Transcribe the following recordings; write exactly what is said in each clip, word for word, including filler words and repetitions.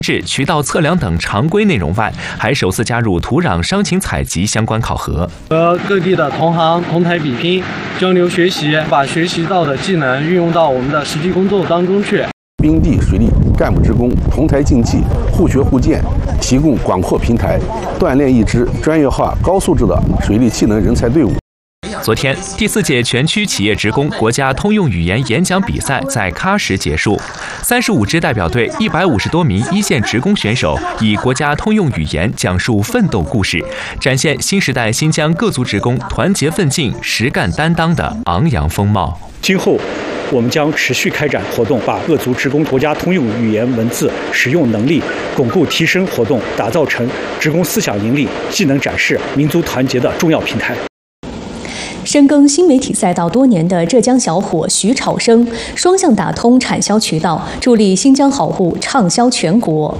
制、渠道测量等常规内容外，还首次加入土壤伤情采集相关考核， 和各地的同行同台比拼，交流学习，把学习到的技能运用到我们的实际工作当中去。 冰地水利干部职工同台竞技，互学互鉴，提供广阔平台，锻炼一支专业化、高素质的水利技能人才队伍。 昨天，第四届全区企业职工国家通用语言演讲比赛在喀什结束。三十五支代表队，一百五十多名一线职工选手以国家通用语言讲述奋斗故事，展现新时代新疆各族职工团结奋进、实干担当的昂扬风貌。 今后，我们将持续开展活动，把各族职工国家通用语言文字使用能力巩固提升活动，打造成职工思想盈利、技能展示、民族团结的重要平台。 深耕新媒体赛道多年的浙江小伙徐朝生，双向打通产销渠道，助力新疆好物畅销全国。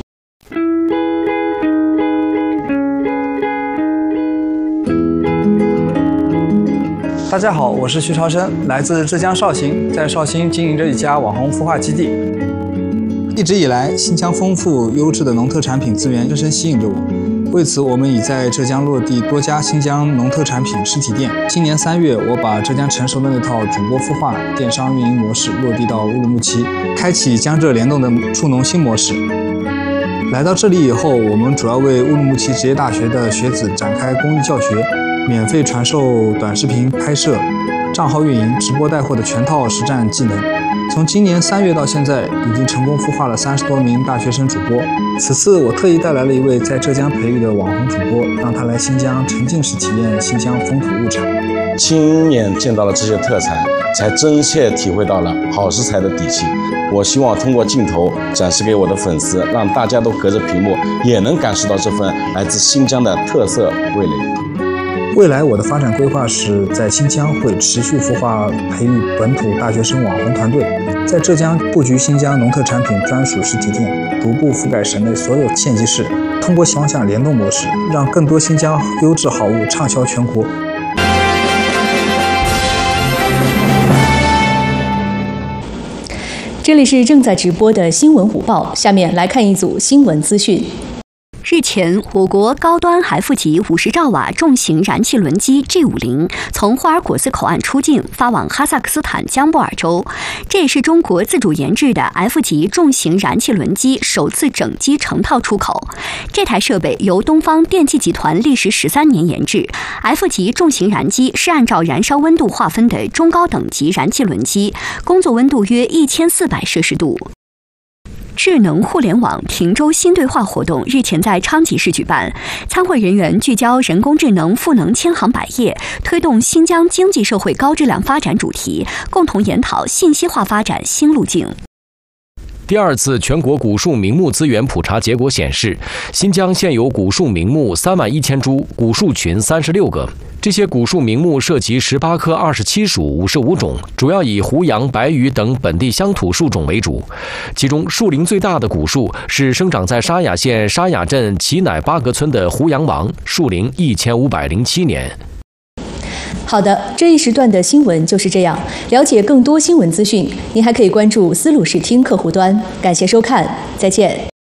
大家好，我是徐朝生，来自浙江绍兴，在绍兴经营着一家网红孵化基地。一直以来，新疆丰富优质的农特产品资源深深吸引着我。为此，我们已在浙江落地多家新疆农特产品实体店。今年三月，我把浙江成熟的那套主播孵化电商运营模式落地到乌鲁木齐，开启江浙联动的助农新模式。来到这里以后，我们主要为乌鲁木齐职业大学的学子展开公益教学，免费传授短视频拍摄、账号运营、直播带货的全套实战技能。从今年三月到现在，已经成功孵化了三十多名大学生主播。此次我特意带来了一位在浙江培育的网红主播，让他来新疆沉浸式体验新疆风土物产。 亲眼见到了这些特产，才真切体会到了好食材的底气。我希望通过镜头展示给我的粉丝，让大家都隔着屏幕也能感受到这份来自新疆的特色味蕾。 未来我的发展规划是在新疆会持续孵化培育本土大学生网红团队，在浙江布局新疆农特产品专属实体店，逐步覆盖省内所有县级市，通过双向联动模式，让更多新疆优质好物畅销全国。 这里是正在直播的新闻午报，下面来看一组新闻资讯。 日前，我国高端 F 级五十兆瓦重型燃气轮机 G 五十 从霍尔果斯口岸出境，发往哈萨克斯坦江布尔州。这也是中国自主研制的 F 级重型燃气轮机首次整机成套出口。这台设备由东方电气集团历时十三年研制。F 级重型燃机是按照燃烧温度划分的中高等级燃气轮机，工作温度约一千四百摄氏度。智能互联网平洲新对话活动日前在昌吉市举办，参会人员聚焦人工智能赋能千行百业，推动新疆经济社会高质量发展主题，共同研讨信息化发展新路径。 第二次全国古树名木资源普查结果显示，新疆现有古树名木三万一千株，古树群三十六个。这些古树名木涉及十八科二十七属五十五种，主要以胡杨、白榆等本地乡土树种为主。其中树龄最大的古树是生长在沙雅县沙雅镇齐乃巴格村的胡杨王，树龄一千五百零七年。 好的，这一时段的新闻就是这样。了解更多新闻资讯，您还可以关注丝路视听客户端。感谢收看，再见。